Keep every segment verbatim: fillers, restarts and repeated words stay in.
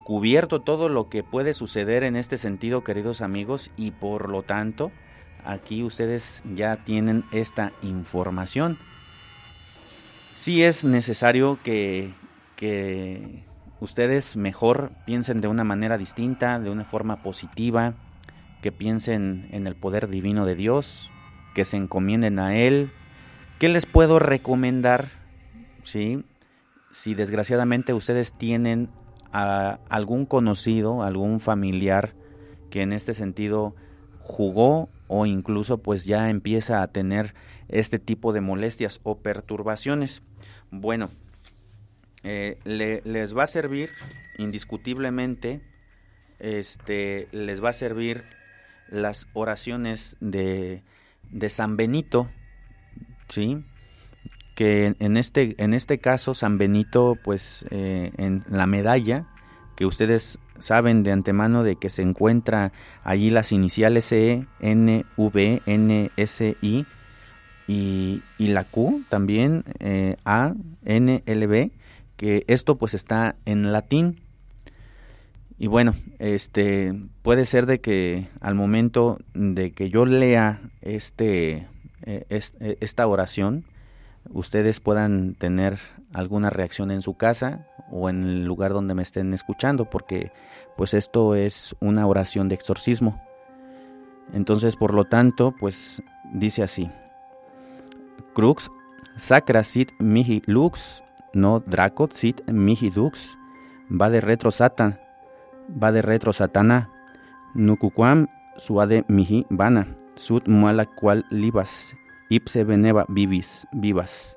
cubierto todo lo que puede suceder en este sentido, queridos amigos, y por lo tanto, aquí ustedes ya tienen esta información. Sí es necesario que, que ustedes mejor piensen de una manera distinta, de una forma positiva, que piensen en el poder divino de Dios, que se encomienden a Él. ¿Qué les puedo recomendar? ¿Sí? Si desgraciadamente ustedes tienen a algún conocido, algún familiar que en este sentido jugó o incluso pues ya empieza a tener este tipo de molestias o perturbaciones, bueno, eh, le, les va a servir indiscutiblemente, este, les va a servir las oraciones de, de San Benito, ¿sí? Que en este, en este caso San Benito, pues eh, en la medalla, que ustedes saben de antemano de que se encuentra allí las iniciales E, N, V, N, S, I y, y la Q también, eh, A, N, L, B, que esto pues está en latín. Y bueno, este puede ser de que al momento de que yo lea este, eh, este esta oración, ustedes puedan tener alguna reacción en su casa o en el lugar donde me estén escuchando, porque pues esto es una oración de exorcismo. Entonces, por lo tanto, pues dice así: Crux sacra sit mihi lux, no dracot sit mihi dux, va de retro satan, va de retro satana, nucuquam suade mihi vana, sud mala qual libas, ipse veneva vivis, vivas.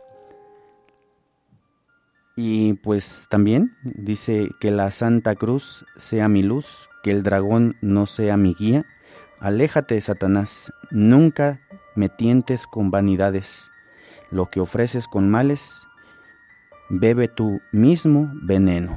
Y pues también dice que la Santa Cruz sea mi luz, que el dragón no sea mi guía. Aléjate, Satanás, nunca me tientes con vanidades. Lo que ofreces con males, bebe tú mismo veneno.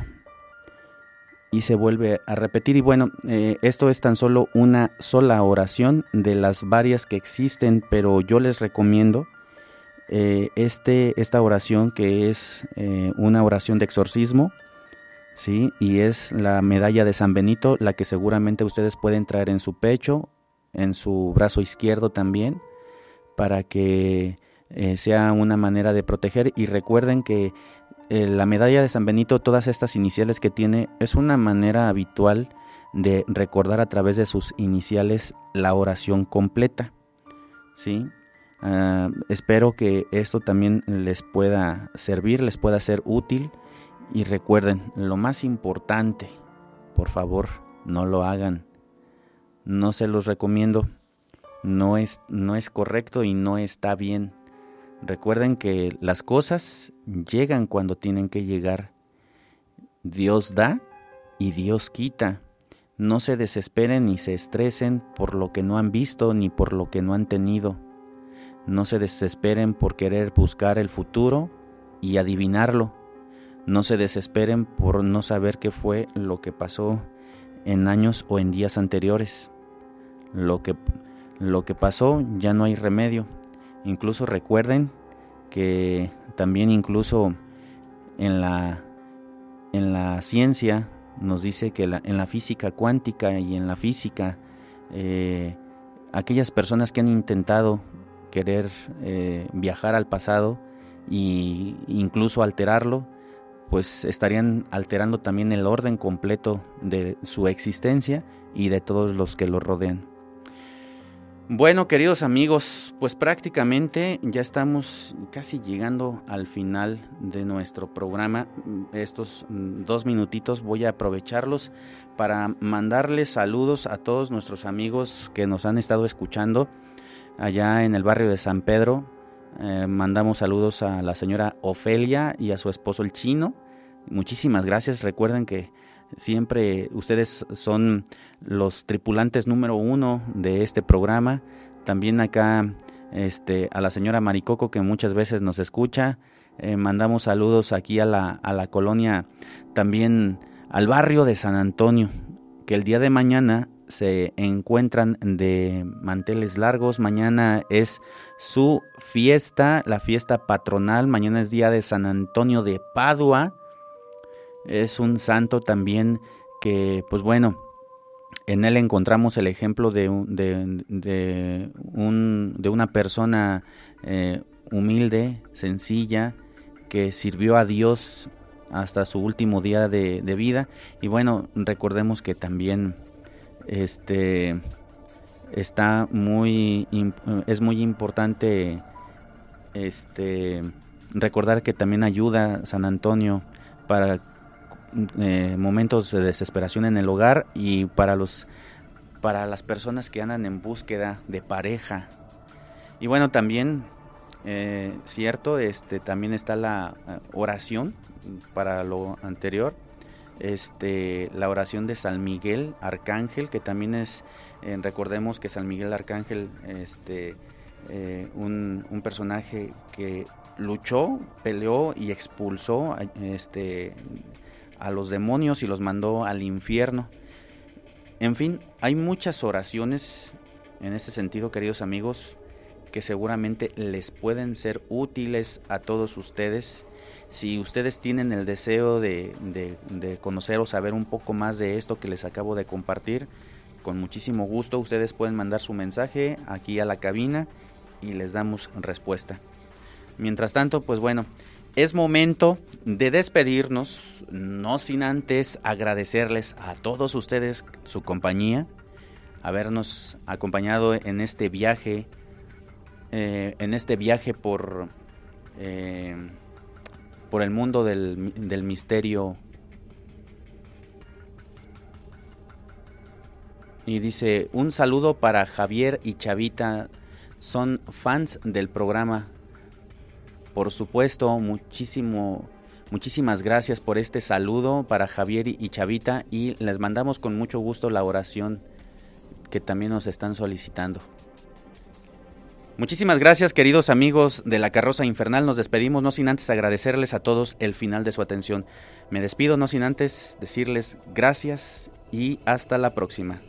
Y se vuelve a repetir. Y bueno, eh, esto es tan solo una sola oración de las varias que existen, pero yo les recomiendo eh, este, esta oración, que es eh, una oración de exorcismo, ¿sí? Y es la medalla de San Benito, la que seguramente ustedes pueden traer en su pecho, en su brazo izquierdo también, para que eh, sea una manera de proteger. Y recuerden que eh, la medalla de San Benito, todas estas iniciales que tiene, es una manera habitual de recordar a través de sus iniciales la oración completa, ¿sí? Uh, espero que esto también les pueda servir, les pueda ser útil. Y recuerden, lo más importante, por favor, no lo hagan. No se los recomiendo. No es, no es correcto y no está bien. Recuerden que las cosas llegan cuando tienen que llegar. Dios da y Dios quita. No se desesperen ni se estresen por lo que no han visto ni por lo que no han tenido. No se desesperen por querer buscar el futuro y adivinarlo. No se desesperen por no saber qué fue lo que pasó en años o en días anteriores. Lo que, lo que pasó ya no hay remedio. Incluso recuerden que también incluso en la, en la ciencia nos dice que la, en la física cuántica y en la física, eh, aquellas personas que han intentado querer eh, viajar al pasado e incluso alterarlo, pues estarían alterando también el orden completo de su existencia y de todos los que lo rodean. Bueno, queridos amigos, pues prácticamente ya estamos casi llegando al final de nuestro programa. Estos dos minutitos voy a aprovecharlos para mandarles saludos a todos nuestros amigos que nos han estado escuchando allá en el barrio de San Pedro. Eh, mandamos saludos a la señora Ofelia y a su esposo el Chino. Muchísimas gracias. Recuerden que siempre ustedes son los tripulantes número uno de este programa. También acá este, a la señora Maricoco, que muchas veces nos escucha. Eh, mandamos saludos aquí a la, a la colonia, también al barrio de San Antonio, que el día de mañana se encuentran de manteles largos. Mañana es su fiesta, la fiesta patronal. Mañana es día de San Antonio de Padua. Es un santo también que pues bueno, en él encontramos el ejemplo de, un, de, de, un, de una persona eh, humilde, sencilla, que sirvió a Dios hasta su último día de, de vida. Y bueno, recordemos que también este está muy es muy importante este recordar que también ayuda San Antonio para eh, momentos de desesperación en el hogar y para los para las personas que andan en búsqueda de pareja. Y bueno, también eh, cierto, este también está la oración para lo anterior, este la oración de San Miguel Arcángel, que también es eh, recordemos que San Miguel Arcángel este eh, un, un personaje que luchó, peleó y expulsó este a los demonios y los mandó al infierno. En fin, hay muchas oraciones en este sentido, queridos amigos, que seguramente les pueden ser útiles a todos ustedes. Si ustedes tienen el deseo de, de, de conocer o saber un poco más de esto que les acabo de compartir, con muchísimo gusto ustedes pueden mandar su mensaje aquí a la cabina y les damos respuesta. Mientras tanto, pues bueno, es momento de despedirnos, no sin antes agradecerles a todos ustedes su compañía, habernos acompañado en este viaje, eh, en este viaje por... Eh, por el mundo del, del misterio. Y dice, un saludo para Javier y Chavita, son fans del programa. Por supuesto, muchísimo, muchísimas gracias por este saludo para Javier y Chavita, y les mandamos con mucho gusto la oración que también nos están solicitando. Muchísimas gracias, queridos amigos de La Carroza Infernal. Nos despedimos, no sin antes agradecerles a todos el final de su atención. Me despido, no sin antes decirles gracias y hasta la próxima.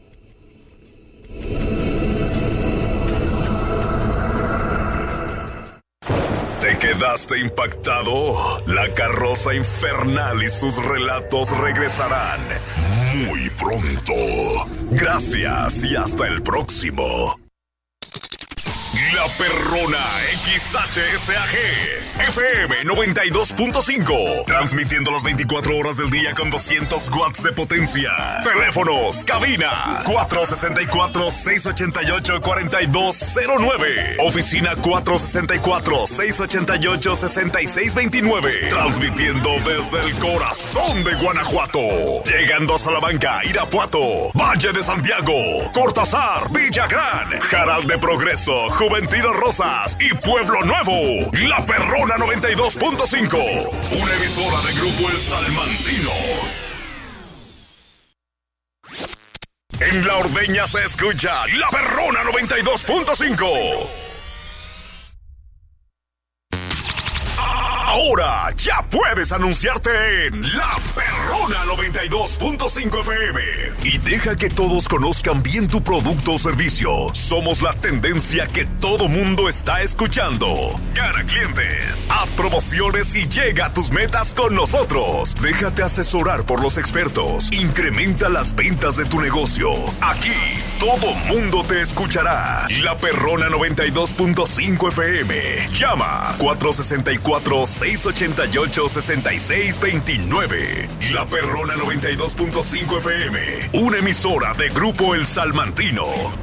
¿Te quedaste impactado? La Carroza Infernal y sus relatos regresarán muy pronto. Gracias y hasta el próximo. La Perrona X H S A G F M noventa y dos punto cinco, transmitiendo las veinticuatro horas del día con doscientos watts de potencia. Teléfonos, cabina cuatro sesenta y cuatro, seiscientos ochenta y ocho, cuarenta y dos cero nueve, oficina cuatro sesenta y cuatro, seiscientos ochenta y ocho, sesenta y seis veintinueve, transmitiendo desde el corazón de Guanajuato, llegando a Salamanca, Irapuato, Valle de Santiago, Cortázar, Villagrán, Jaral de Progreso, Juventino Rosas y Pueblo Nuevo. La Perrona noventa y dos punto cinco, una emisora de Grupo El Salmantino. En La Ordeña se escucha La Perrona noventa y dos punto cinco. Ahora ya puedes anunciarte en La Perrona noventa y dos punto cinco F M y deja que todos conozcan bien tu producto o servicio. Somos la tendencia que todo mundo está escuchando. Gana clientes, haz promociones y llega a tus metas con nosotros. Déjate asesorar por los expertos. Incrementa las ventas de tu negocio. Aquí todo mundo te escuchará. La Perrona noventa y dos punto cinco F M. Llama cuatro sesenta y cuatro, seiscientos ochenta y ocho, sesenta y seis veintinueve. La Perrona noventa y dos punto cinco F M, una emisora de Grupo El Salmantino.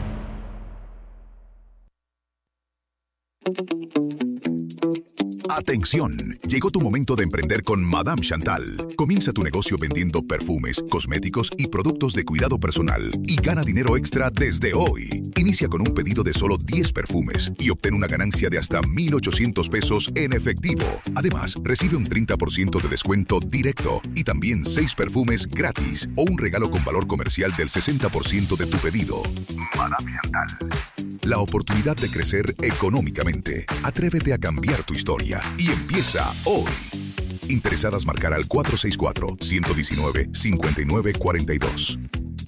Atención, llegó tu momento de emprender con Madame Chantal. Comienza tu negocio vendiendo perfumes, cosméticos y productos de cuidado personal y gana dinero extra desde hoy. Inicia con un pedido de solo diez perfumes y obtén una ganancia de hasta mil ochocientos pesos en efectivo. Además, recibe un treinta por ciento de descuento directo y también seis perfumes gratis o un regalo con valor comercial del sesenta por ciento de tu pedido. Madame Chantal. La oportunidad de crecer económicamente. Atrévete a cambiar tu historia y empieza hoy. Interesadas marcar al cuatro seis cuatro, uno uno nueve, cinco nueve cuatro dos.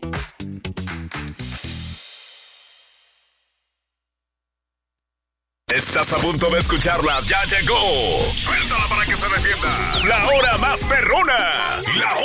Estás a punto de escucharla, ya llegó. Suéltala para que se defienda. La hora más perrona. La